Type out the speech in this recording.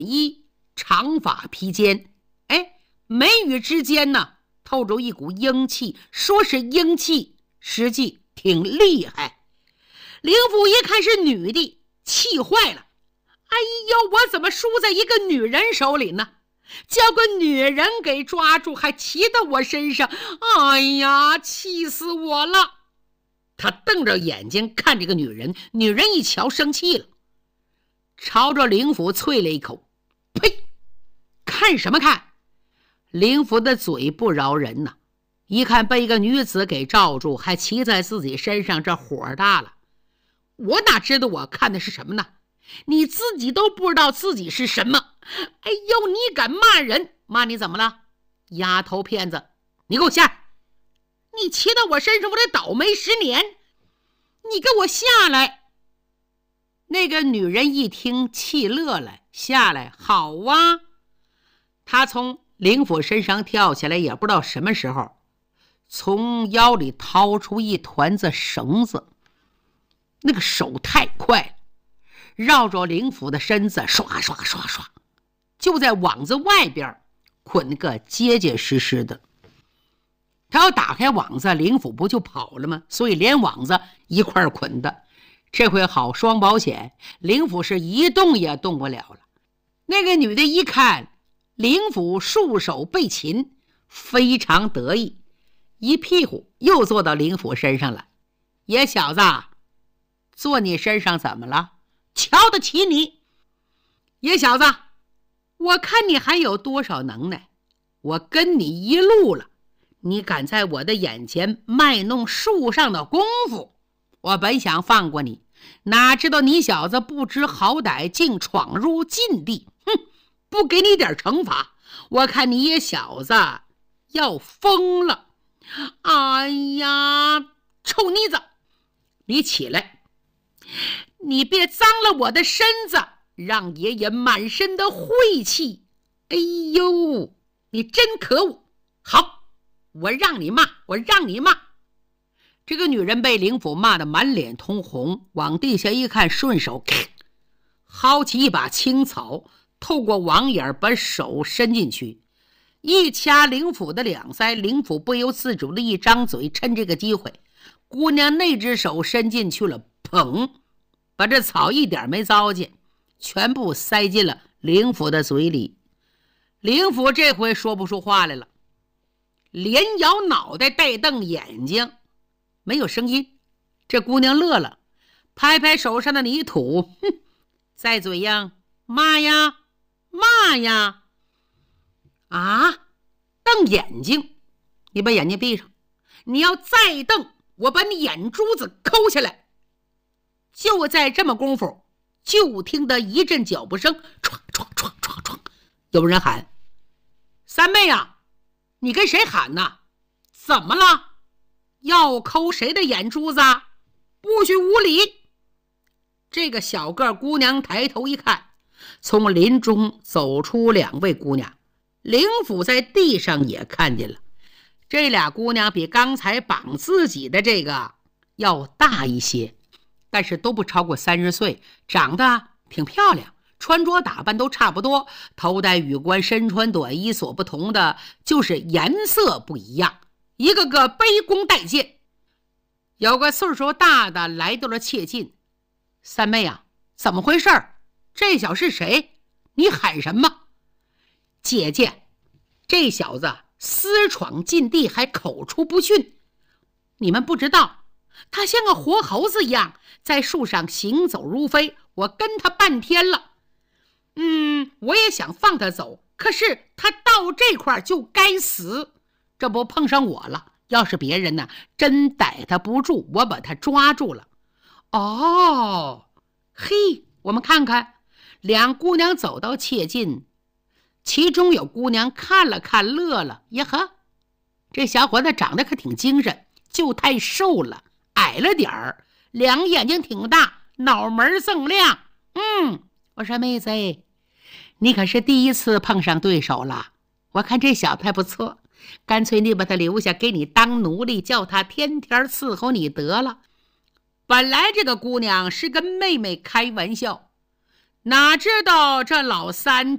衣，长发披肩，眉宇之间呢透着一股英气，说是英气，实际挺厉害。灵府一看是女的，气坏了。哎呦，我怎么输在一个女人手里呢？叫个女人给抓住，还骑到我身上，哎呀，气死我了！他瞪着眼睛看这个女人，女人一瞧生气了，朝着灵府啐了一口：“呸！看什么看？”灵府的嘴不饶人呐，一看被一个女子给罩住，还骑在自己身上，这火大了。我哪知道我看的是什么呢？你自己都不知道自己是什么。哎呦，你敢骂人？骂你怎么了？丫头片子，你给我下！你骑到我身上，我得倒霉10年！你给我下来！那个女人一听气乐了，下来，好啊！她从灵府身上跳起来，也不知道什么时候，从腰里掏出一团子绳子，那个手太快了，绕着灵府的身子刷刷刷刷，就在网子外边捆个结结实实的。他要打开网子，灵府不就跑了吗？所以连网子一块捆的。这回好双保险，灵府是一动也动不了了。那个女的一看灵府束手被擒，非常得意，一屁股又坐到灵府身上了。野小子，坐你身上怎么了？瞧得起你？野小子，我看你还有多少能耐？我跟你一路了，你敢在我的眼前卖弄树上的功夫，我本想放过你，哪知道你小子不知好歹，竟闯入禁地。哼，不给你点惩罚，我看你也小子要疯了。哎呀，臭妮子，你起来，你别脏了我的身子，让爷爷满身的晦气。哎呦，你真可恶！好，我让你骂，我让你骂。这个女人被灵府骂得满脸通红，往地下一看，顺手薅起一把青草，透过网眼把手伸进去，一掐灵府的两腮。灵府不由自主的一张嘴，趁这个机会，姑娘那只手伸进去了，砰，把这草一点没糟践，全部塞进了灵府的嘴里。灵府这回说不出话来了，连摇脑袋带瞪眼睛，没有声音。这姑娘乐了，拍拍手上的泥土，哼，在嘴呀，骂呀骂呀。啊，瞪眼睛，你把眼睛闭上，你要再瞪，我把你眼珠子抠下来。就在这么功夫，就听得一阵脚步声，唰唰唰唰唰，有人喊：三妹啊，你跟谁喊呢？怎么了？要抠谁的眼珠子？不许无礼！这个小个姑娘抬头一看，从林中走出2位姑娘，灵府在地上也看见了。这俩姑娘比刚才绑自己的这个要大一些，但是都不超过30岁，长得挺漂亮，穿着打扮都差不多，头戴羽冠，身穿短衣，所不同的就是颜色不一样，一个个卑躬待见。有个岁数大的来到了切近：三妹啊，怎么回事？这小是谁？你喊什么？姐姐，这小子私闯禁地，还口出不逊。你们不知道，他像个活猴子一样在树上行走如飞，我跟他半天了。我也想放他走，可是他到这块就该死，这不碰上我了。要是别人呢，真逮他不住，我把他抓住了。哦，嘿，我们看看。两姑娘走到切近，其中有姑娘看了看，乐了。呀呵，这小伙子长得可挺精神，就太瘦了，矮了点儿，两眼睛挺大，脑门锃亮。我说妹子，你可是第一次碰上对手了，我看这小子还不错，干脆你把他留下，给你当奴隶，叫他天天伺候你得了。本来这个姑娘是跟妹妹开玩笑，哪知道这老三